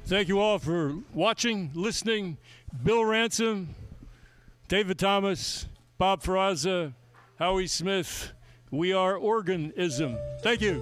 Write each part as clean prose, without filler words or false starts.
Thank you all for watching, listening. Bill Ransom, David Thomas, Bob Ferrazza, Howie Smith. We are Organism. Thank you.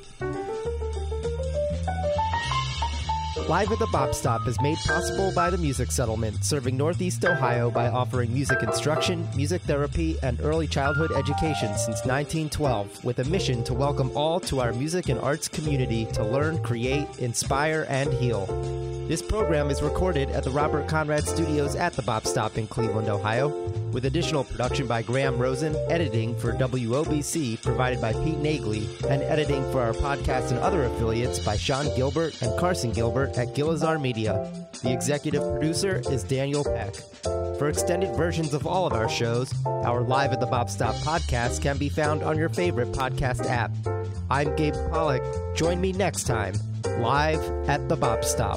Live at the Bop Stop is made possible by the Music Settlement, serving Northeast Ohio by offering music instruction, music therapy, and early childhood education since 1912, with a mission to welcome all to our music and arts community to learn, create, inspire, and heal. This program is recorded at the Robert Conrad Studios at the Bop Stop in Cleveland, Ohio, with additional production by Graham Rosen, editing for WOBC provided by Pete Nagley, and editing for our podcast and other affiliates by Sean Gilbert and Carson Gilbert at Gilizar Media. The executive producer is Daniel Peck. For extended versions of all of our shows, our Live at the Bop Stop podcast can be found on your favorite podcast app. I'm Gabe Pollock. Join me next time, live at the Bop Stop.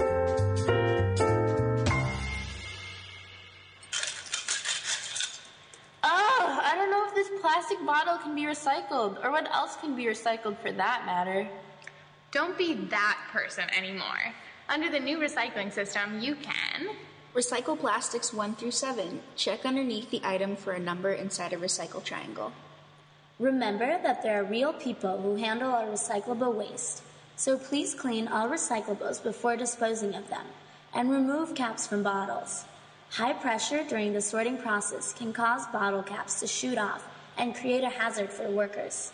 Plastic bottle can be recycled, or what else can be recycled for that matter? Don't be that person anymore. Under the new recycling system, you can recycle plastics 1 through 7. Check underneath the item for a number inside a recycle triangle. Remember that there are real people who handle our recyclable waste, so please clean all recyclables before disposing of them, and remove caps from bottles. High pressure during the sorting process can cause bottle caps to shoot off and create a hazard for workers.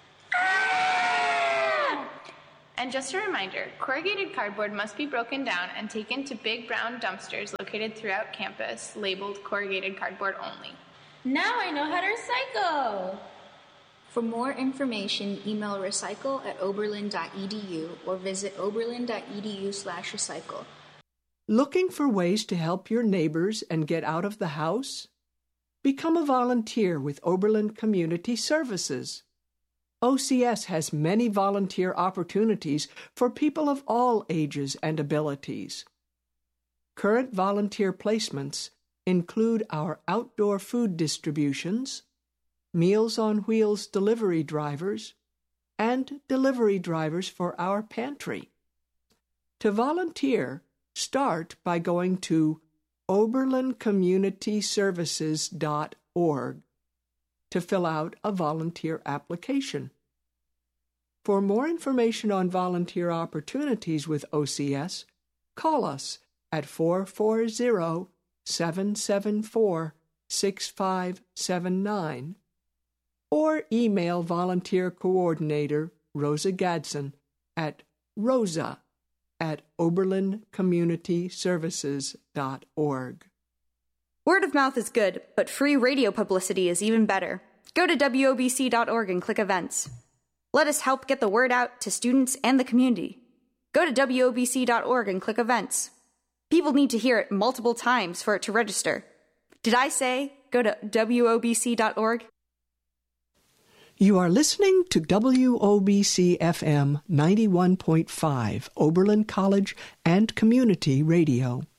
And just a reminder, corrugated cardboard must be broken down and taken to big brown dumpsters located throughout campus, labeled corrugated cardboard only. Now I know how to recycle! For more information, email recycle@oberlin.edu or visit oberlin.edu/recycle. Looking for ways to help your neighbors and get out of the house? Become a volunteer with Oberlin Community Services. OCS has many volunteer opportunities for people of all ages and abilities. Current volunteer placements include our outdoor food distributions, Meals on Wheels delivery drivers, and delivery drivers for our pantry. To volunteer, start by going to OberlinCommunityServices.org to fill out a volunteer application. For more information on volunteer opportunities with OCS, call us at 440-774-6579 or email volunteer coordinator Rosa Gadsden at rosa@oberlincommunityservices.org. Word of mouth is good, but free radio publicity is even better. Go to WOBC.org and click events. Let us help get the word out to students and the community. Go to WOBC.org and click events. People need to hear it multiple times for it to register. Did I say go to WOBC.org? You are listening to WOBC-FM 91.5, Oberlin College and Community Radio.